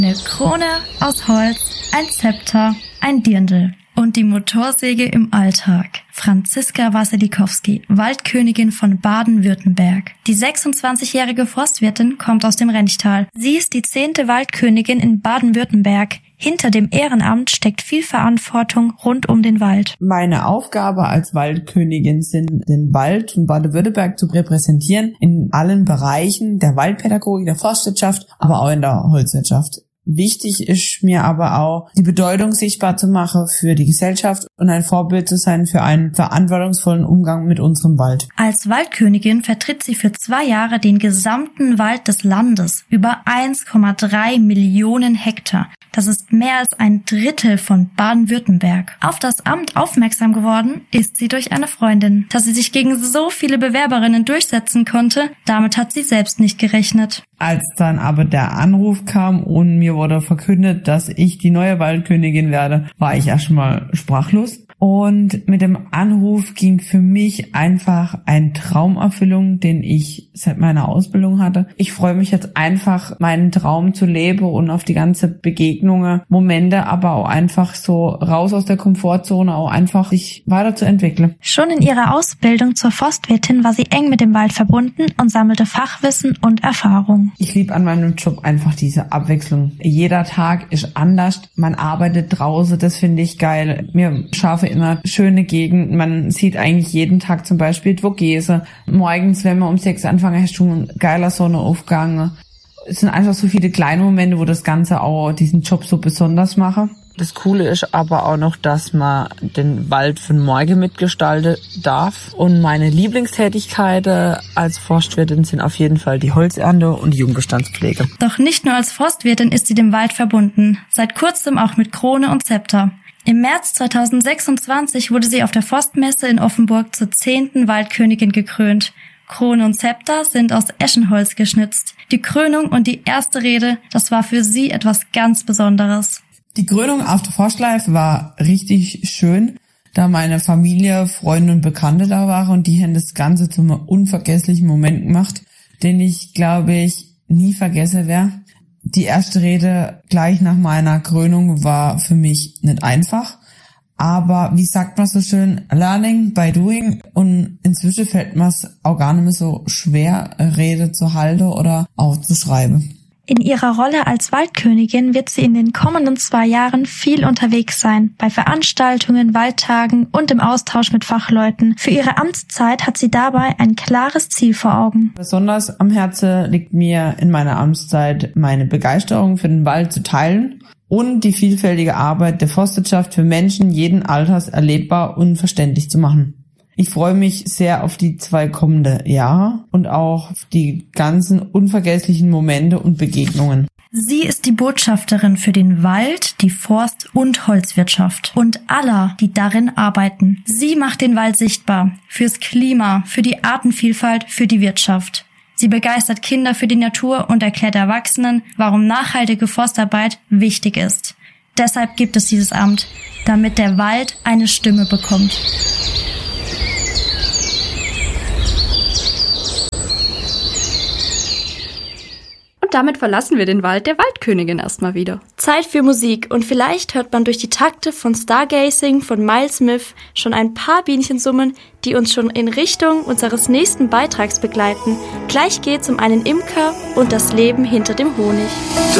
Eine Krone aus Holz, ein Zepter, ein Dirndl und die Motorsäge im Alltag. Franziska Wassilikowski, Waldkönigin von Baden-Württemberg. Die 26-jährige Forstwirtin kommt aus dem Renchtal. Sie ist die 10. Waldkönigin in Baden-Württemberg. Hinter dem Ehrenamt steckt viel Verantwortung rund um den Wald. Meine Aufgabe als Waldkönigin sind, den Wald von Baden-Württemberg zu repräsentieren in allen Bereichen der Waldpädagogik, der Forstwirtschaft, aber auch in der Holzwirtschaft. Wichtig ist mir aber auch, die Bedeutung sichtbar zu machen für die Gesellschaft und ein Vorbild zu sein für einen verantwortungsvollen Umgang mit unserem Wald. Als Waldkönigin vertritt sie für 2 Jahre den gesamten Wald des Landes, über 1,3 Millionen Hektar. Das ist mehr als ein Drittel von Baden-Württemberg. Auf das Amt aufmerksam geworden ist sie durch eine Freundin. Dass sie sich gegen so viele Bewerberinnen durchsetzen konnte, damit hat sie selbst nicht gerechnet. Als dann aber der Anruf kam und mir wurde verkündet, dass ich die neue Waldkönigin werde, war ich erstmal sprachlos. Und mit dem Anruf ging für mich einfach eine Traumerfüllung, den ich seit meiner Ausbildung hatte. Ich freue mich jetzt einfach, meinen Traum zu leben und auf die ganze Begegnungen, Momente, aber auch einfach so raus aus der Komfortzone, auch einfach sich weiterzuentwickeln. Schon in ihrer Ausbildung zur Forstwirtin war sie eng mit dem Wald verbunden und sammelte Fachwissen und Erfahrung. Ich liebe an meinem Job einfach diese Abwechslung. Jeder Tag ist anders. Man arbeitet draußen, das finde ich geil. Mir schaffe immer schöne Gegend. Man sieht eigentlich jeden Tag zum Beispiel die Vogese. Morgens, wenn wir um 6 anfangen, hast du ein geiler Sonnenaufgang. Es sind einfach so viele kleine Momente, wo das Ganze auch diesen Job so besonders mache. Das Coole ist aber auch noch, dass man den Wald von morgen mitgestalten darf. Und meine Lieblingstätigkeiten als Forstwirtin sind auf jeden Fall die Holzernte und die Jungbestandspflege. Doch nicht nur als Forstwirtin ist sie dem Wald verbunden, seit kurzem auch mit Krone und Zepter. Im März 2026 wurde sie auf der Forstmesse in Offenburg zur 10. Waldkönigin gekrönt. Krone und Zepter sind aus Eschenholz geschnitzt. Die Krönung und die erste Rede, das war für sie etwas ganz Besonderes. Die Krönung auf der Forstlife war richtig schön, da meine Familie, Freunde und Bekannte da waren und die haben das Ganze zum unvergesslichen Moment gemacht, den ich, glaube ich, nie vergessen werde. Die erste Rede gleich nach meiner Krönung war für mich nicht einfach, aber wie sagt man so schön, learning by doing, und inzwischen fällt mir es auch gar nicht mehr so schwer, Rede zu halten oder aufzuschreiben. In ihrer Rolle als Waldkönigin wird sie in den kommenden 2 Jahren viel unterwegs sein, bei Veranstaltungen, Waldtagen und im Austausch mit Fachleuten. Für ihre Amtszeit hat sie dabei ein klares Ziel vor Augen. Besonders am Herzen liegt mir in meiner Amtszeit meine Begeisterung für den Wald zu teilen und die vielfältige Arbeit der Forstwirtschaft für Menschen jeden Alters erlebbar und verständlich zu machen. Ich freue mich sehr auf die 2 kommende Jahre und auch auf die ganzen unvergesslichen Momente und Begegnungen. Sie ist die Botschafterin für den Wald, die Forst- und Holzwirtschaft und aller, die darin arbeiten. Sie macht den Wald sichtbar, fürs Klima, für die Artenvielfalt, für die Wirtschaft. Sie begeistert Kinder für die Natur und erklärt Erwachsenen, warum nachhaltige Forstarbeit wichtig ist. Deshalb gibt es dieses Amt, damit der Wald eine Stimme bekommt. Damit verlassen wir den Wald der Waldkönigin erstmal wieder. Zeit für Musik und vielleicht hört man durch die Takte von Stargazing von Miles Smith schon ein paar Bienchen summen, die uns schon in Richtung unseres nächsten Beitrags begleiten. Gleich geht's um einen Imker und das Leben hinter dem Honig.